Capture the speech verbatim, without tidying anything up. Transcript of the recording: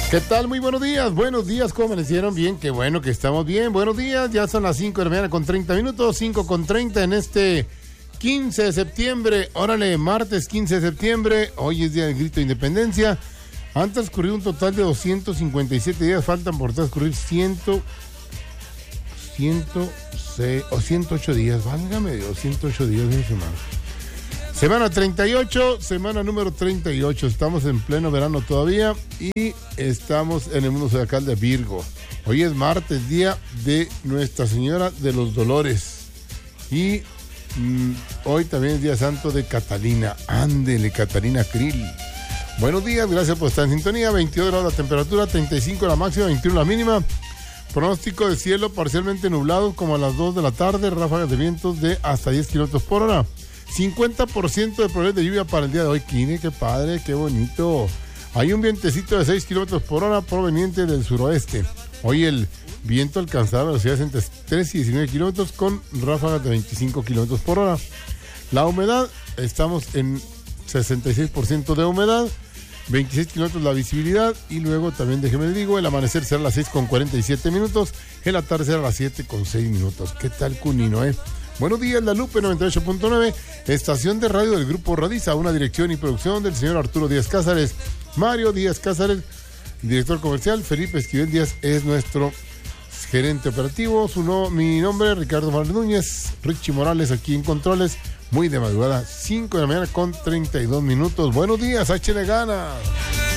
¿Qué tal? Muy buenos días, buenos días, ¿cómo amanecieron? Bien, qué bueno que estamos bien, buenos días, ya son las cinco de la mañana con treinta minutos, cinco con treinta en este quince de septiembre, órale, martes quince de septiembre, hoy es Día del Grito de Independencia, han transcurrido un total de doscientos cincuenta y siete días, faltan por transcurrir cien, ciento seis o ciento ocho días, válgame Dios, ciento ocho días de semana. Semana treinta y ocho, semana número treinta y ocho, estamos en pleno verano todavía y estamos en el mundo zodiacal de Virgo. Hoy es martes, día de Nuestra Señora de los Dolores y mmm, hoy también es día santo de Catalina. Ándele, Catalina Krill. Buenos días, gracias por estar en sintonía. veintidós grados la temperatura, treinta y cinco la máxima, veintiuno la mínima. Pronóstico de cielo parcialmente nublado como a las dos de la tarde, ráfagas de vientos de hasta diez kilómetros por hora. cincuenta por ciento de probabilidad de lluvia para el día de hoy. Kine, qué padre, qué bonito. Hay un vientecito de seis kilómetros por hora proveniente del suroeste. Hoy el viento alcanzará velocidades entre tres y diecinueve kilómetros con ráfagas de veinticinco kilómetros por hora. La humedad, estamos en sesenta y seis por ciento de humedad, veintiséis kilómetros la visibilidad y luego también déjeme le digo, el amanecer será a las seis con cuarenta y siete minutos, el atardecer a las siete con seis minutos. ¿Qué tal, Cunino, eh? Buenos días, La Lupe noventa y ocho punto nueve, estación de radio del Grupo Radiza, una dirección y producción del señor Arturo Díaz Cázares, Mario Díaz Cázares, director comercial, Felipe Esquivel Díaz es nuestro gerente operativo, su no, mi nombre es Ricardo Manuel Núñez, Richie Morales aquí en controles, muy de madrugada, cinco de la mañana con treinta y dos minutos. Buenos días, échale ganas.